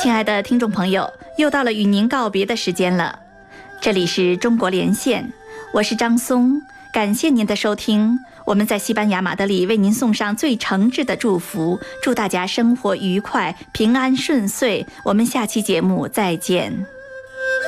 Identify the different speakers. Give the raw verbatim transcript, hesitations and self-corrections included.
Speaker 1: 亲爱的听众朋友，又到了与您告别的时间了。这里是中国连线，我是张松，感谢您的收听。我们在西班牙马德里为您送上最诚挚的祝福，祝大家生活愉快，平安顺遂。我们下期节目再见。